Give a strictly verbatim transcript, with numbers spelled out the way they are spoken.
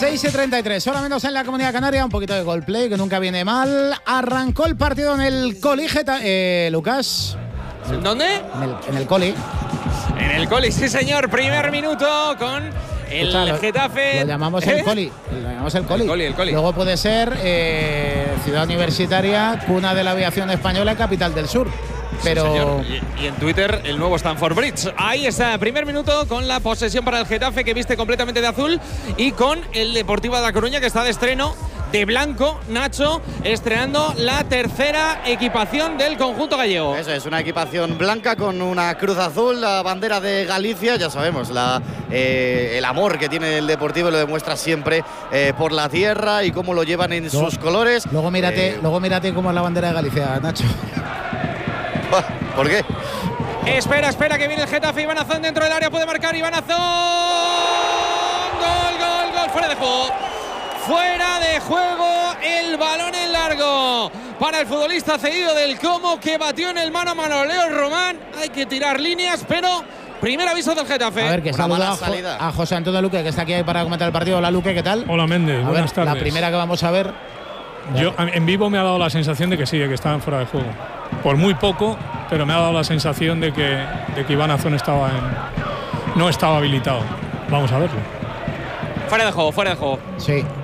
seis y treinta y tres, hora menos en la Comunidad Canaria, un poquito de Coldplay, que nunca viene mal. Arrancó el partido en el Coli, eh, Lucas. ¿Dónde? En el, en el Coli. En el Coli, sí señor, primer minuto con el Escucha, lo, Getafe. Lo llamamos el Coli. Lo llamamos el Coli. El Coli, el Coli. Luego puede ser eh, ciudad universitaria, cuna de la aviación española, capital del sur. Pero sí, y, y en Twitter el nuevo Stamford Bridge. Ahí está, primer minuto con la posesión para el Getafe, que viste completamente de azul, y con el Deportivo de La Coruña, que está de estreno de blanco. Nacho, estrenando la tercera equipación del conjunto gallego. Eso es, una equipación blanca con una cruz azul, la bandera de Galicia. Ya sabemos, la, eh, el amor que tiene el Deportivo lo demuestra siempre eh, por la tierra y cómo lo llevan en luego, sus colores. Luego mírate, eh, luego mírate cómo es la bandera de Galicia, Nacho. ¿Por qué? Espera, espera, que viene el Getafe. Iván Azón dentro del área, puede marcar Iván Azón. Gol, gol, gol, fuera de juego. Fuera de juego, el balón en largo para el futbolista cedido del Como, que batió en el mano a mano Leo Román. Hay que tirar líneas, pero primer aviso del Getafe. A ver, que saluda a, jo a José Antonio Luque, que está aquí para comentar el partido. Hola, Luque, ¿qué tal? Hola, Méndez, a buenas ver, tardes. La primera que vamos a ver. Yo, en vivo me ha dado la sensación de que sí, de que estaban fuera de juego. Por muy poco, pero me ha dado la sensación de que, de que Iván Azón estaba en, no estaba habilitado. Vamos a verlo. Fuera de juego, fuera de juego. Sí.